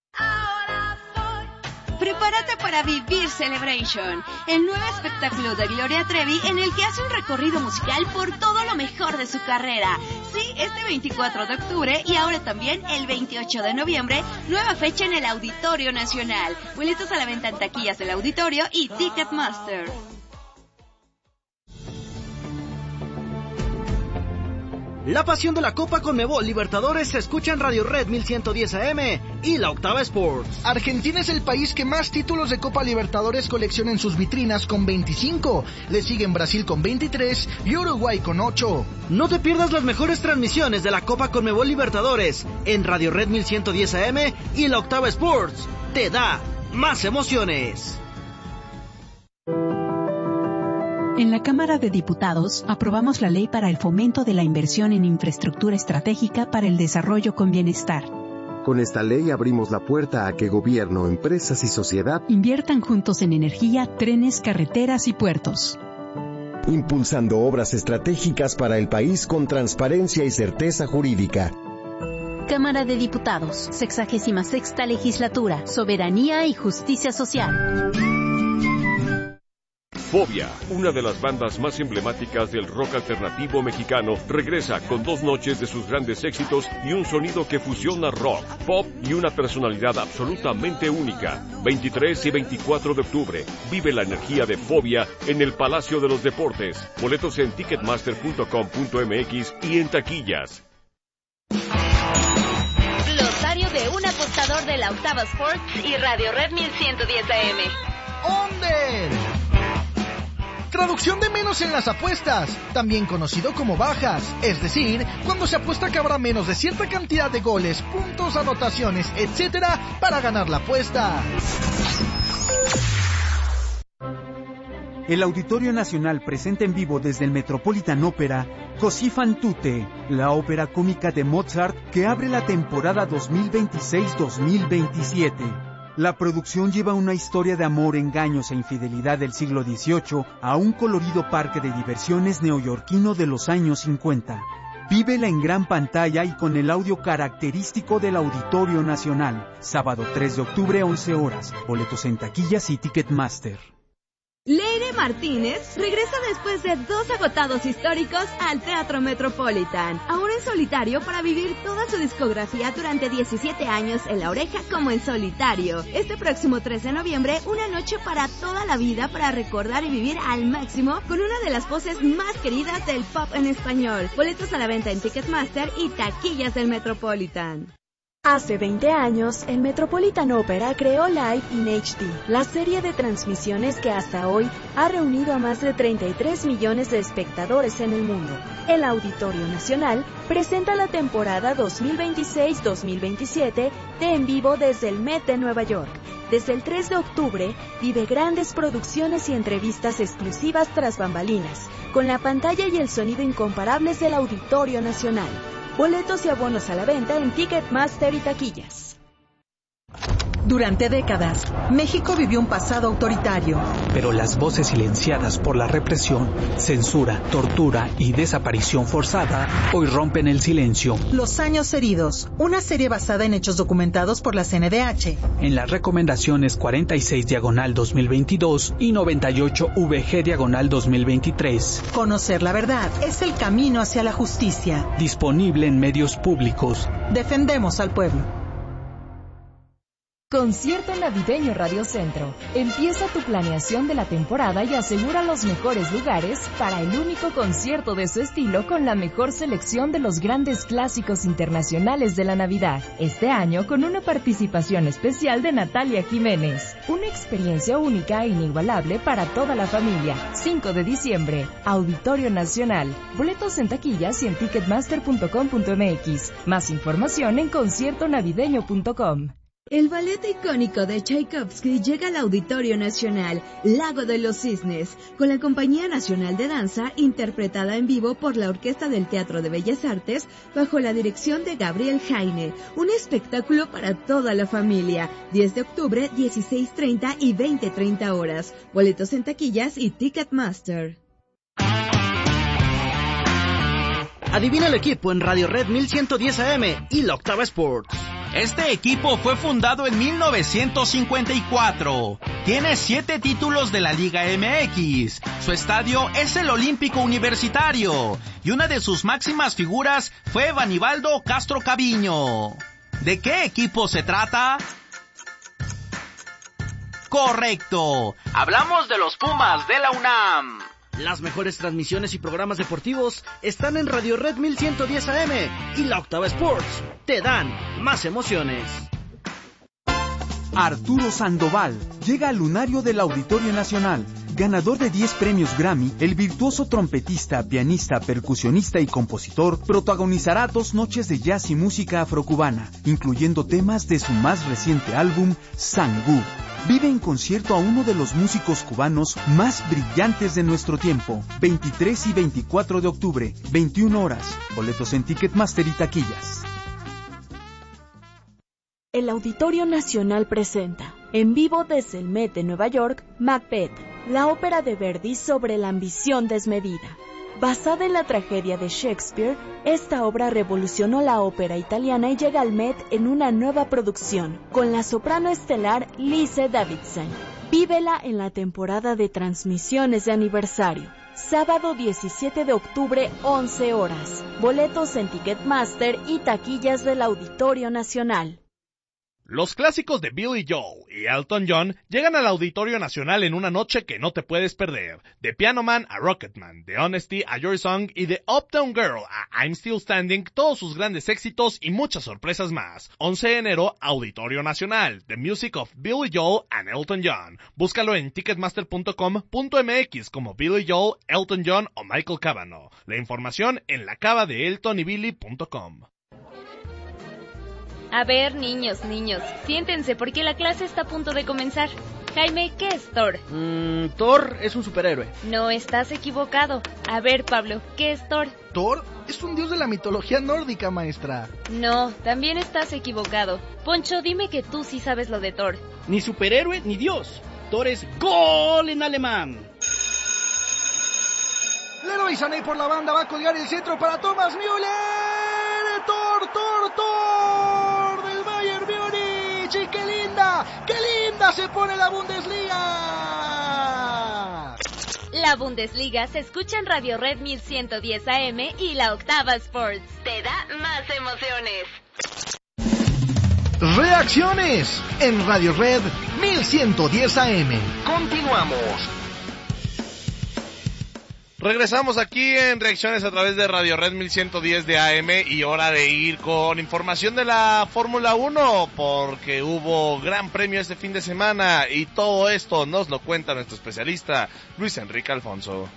Prepárate para vivir Celebration, el nuevo espectáculo de Gloria Trevi en el que hace un recorrido musical por todo lo mejor de su carrera. Sí, este veinticuatro de octubre y ahora también el veintiocho de noviembre, nueva fecha en el Auditorio Nacional. Boletos a la venta en taquillas del Auditorio y Ticketmaster. La pasión de la Copa Conmebol Libertadores se escucha en Radio Red mil ciento diez A M y la Octava Sports. Argentina es el país que más títulos de Copa Libertadores colecciona en sus vitrinas con veinticinco. Le siguen Brasil con veintitrés y Uruguay con ocho. No te pierdas las mejores transmisiones de la Copa Conmebol Libertadores en Radio Red mil ciento diez A M y la Octava Sports. Te da más emociones. En la Cámara de Diputados aprobamos la Ley para el Fomento de la Inversión en Infraestructura Estratégica para el Desarrollo con Bienestar. Con esta ley abrimos la puerta a que gobierno, empresas y sociedad inviertan juntos en energía, trenes, carreteras y puertos. Impulsando obras estratégicas para el país con transparencia y certeza jurídica. Cámara de Diputados, sexagésima sexta Legislatura, Soberanía y Justicia Social. Fobia, una de las bandas más emblemáticas del rock alternativo mexicano, regresa con dos noches de sus grandes éxitos y un sonido que fusiona rock, pop y una personalidad absolutamente única. veintitrés y veinticuatro de octubre, vive la energía de Fobia en el Palacio de los Deportes. Boletos en ticketmaster punto com punto m x y en taquillas. Glosario de un apostador de la Octava Sports y Radio Red mil ciento diez A M. ¡Onder! Traducción de menos en las apuestas, también conocido como bajas, es decir, cuando se apuesta que habrá menos de cierta cantidad de goles, puntos, anotaciones, etcétera, para ganar la apuesta. El Auditorio Nacional presenta en vivo desde el Metropolitan Opera Così fan tutte, la ópera cómica de Mozart que abre la temporada dos mil veintiséis dos mil veintisiete. La producción lleva una historia de amor, engaños e infidelidad del siglo dieciocho a un colorido parque de diversiones neoyorquino de los años cincuenta. Vívela en gran pantalla y con el audio característico del Auditorio Nacional. Sábado tres de octubre, once horas. Boletos en taquillas y Ticketmaster. Leire Martínez regresa después de dos agotados históricos al Teatro Metropolitan, ahora en solitario para vivir toda su discografía durante diecisiete años en La Oreja como en solitario. Este próximo tres de noviembre, una noche para toda la vida para recordar y vivir al máximo con una de las voces más queridas del pop en español. Boletos a la venta en Ticketmaster y taquillas del Metropolitan. Hace veinte años, el Metropolitan Opera creó Live in H D, la serie de transmisiones que hasta hoy ha reunido a más de treinta y tres millones de espectadores en el mundo. El Auditorio Nacional presenta la temporada dos mil veintiséis dos mil veintisiete de En Vivo desde el Met de Nueva York. Desde el tres de octubre, vive grandes producciones y entrevistas exclusivas tras bambalinas, con la pantalla y el sonido incomparables del Auditorio Nacional. Boletos y abonos a la venta en Ticketmaster y taquillas. Durante décadas, México vivió un pasado autoritario. Pero las voces silenciadas por la represión, censura, tortura y desaparición forzada hoy rompen el silencio. Los años heridos, una serie basada en hechos documentados por la C N D H. En las recomendaciones cuarenta y seis diagonal dos mil veintidós y noventa y ocho V G diagonal dos mil veintitrés. Conocer la verdad es el camino hacia la justicia. Disponible en medios públicos. Defendemos al pueblo. Concierto Navideño Radio Centro. Empieza tu planeación de la temporada y asegura los mejores lugares para el único concierto de su estilo con la mejor selección de los grandes clásicos internacionales de la Navidad. Este año con una participación especial de Natalia Jiménez. Una experiencia única e inigualable para toda la familia. cinco de diciembre, Auditorio Nacional. Boletos en taquillas y en ticketmaster punto com punto m x. Más información en concierto navideño punto com. El ballet icónico de Tchaikovsky llega al Auditorio Nacional, Lago de los Cisnes, con la Compañía Nacional de Danza, interpretada en vivo por la Orquesta del Teatro de Bellas Artes, bajo la dirección de Gabriel Jaine. Un espectáculo para toda la familia. diez de octubre, dieciséis treinta y veinte treinta horas. Boletos en taquillas y Ticketmaster. Adivina el equipo en Radio Red mil ciento diez A M y la Octava Sports. Este equipo fue fundado en mil novecientos cincuenta y cuatro. Tiene siete títulos de la Liga M X. Su estadio es el Olímpico Universitario. Y una de sus máximas figuras fue Vanibaldo Castro Caviño. ¿De qué equipo se trata? Correcto. Hablamos de los Pumas de la UNAM. Las mejores transmisiones y programas deportivos están en Radio Red mil ciento diez A M y la Octava Sports. Te dan más emociones. Arturo Sandoval llega al lunario del Auditorio Nacional. Ganador de diez premios Grammy, el virtuoso trompetista, pianista, percusionista y compositor protagonizará dos noches de jazz y música afrocubana, incluyendo temas de su más reciente álbum, Sangú. Vive en concierto a uno de los músicos cubanos más brillantes de nuestro tiempo. veintitrés y veinticuatro de octubre, veintiuna horas. Boletos en Ticketmaster y taquillas. El Auditorio Nacional presenta, en vivo desde el Met de Nueva York, Macbeth, la ópera de Verdi sobre la ambición desmedida. Basada en la tragedia de Shakespeare, esta obra revolucionó la ópera italiana y llega al Met en una nueva producción, con la soprano estelar Lise Davidson. Vívela en la temporada de transmisiones de aniversario. Sábado diecisiete de octubre, once horas. Boletos en Ticketmaster y taquillas del Auditorio Nacional. Los clásicos de Billy Joel y Elton John llegan al Auditorio Nacional en una noche que no te puedes perder. De Piano Man a Rocketman, de Honesty a Your Song y de Uptown Girl a I'm Still Standing, todos sus grandes éxitos y muchas sorpresas más. once de enero, Auditorio Nacional, The Music of Billy Joel and Elton John. Búscalo en ticketmaster punto com punto m x como Billy Joel, Elton John o Michael Cavanaugh. La información en la cava de elton y billy punto com. A ver, niños, niños, siéntense porque la clase está a punto de comenzar. Jaime, ¿qué es Thor? Mm, Thor es un superhéroe. No, estás equivocado. A ver, Pablo, ¿qué es Thor? Thor es un dios de la mitología nórdica, maestra. No, también estás equivocado. Poncho, dime que tú sí sabes lo de Thor. Ni superhéroe ni dios. Thor es gol en alemán. Leroy Sané por la banda va a colgar el centro para Thomas Müller. Thor, Thor, Thor del Bayern Múnich. Y qué linda, qué linda se pone la Bundesliga. La Bundesliga se escucha en Radio Red mil ciento diez A M y la Octava Sports. Te da más emociones. Reacciones en Radio Red mil ciento diez A M. Continuamos. Regresamos aquí en Reacciones a través de Radio Red mil ciento diez de A M y hora de ir con información de la Fórmula uno porque hubo gran premio este fin de semana y todo esto nos lo cuenta nuestro especialista Luis Enrique Alfonso.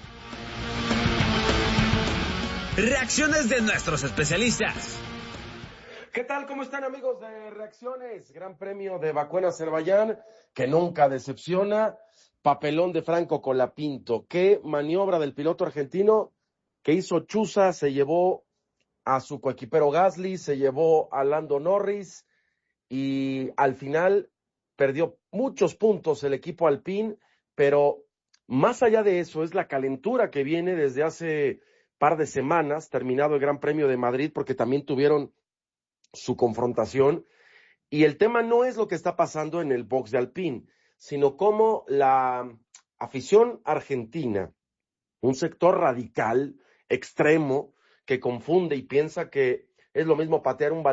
Reacciones de nuestros especialistas. ¿Qué tal? ¿Cómo están, amigos de Reacciones? Gran premio de Bakú en Azerbaiyán, que nunca decepciona. Papelón de Franco Colapinto. Qué maniobra del piloto argentino que hizo chuza, se llevó a su coequipero Gasly, se llevó a Lando Norris y al final perdió muchos puntos el equipo Alpine, pero más allá de eso es la calentura que viene desde hace par de semanas, terminado el Gran Premio de Madrid, porque también tuvieron su confrontación, y el tema no es lo que está pasando en el box de Alpine, sino cómo la afición argentina, un sector radical, extremo, que confunde y piensa que es lo mismo patear un balón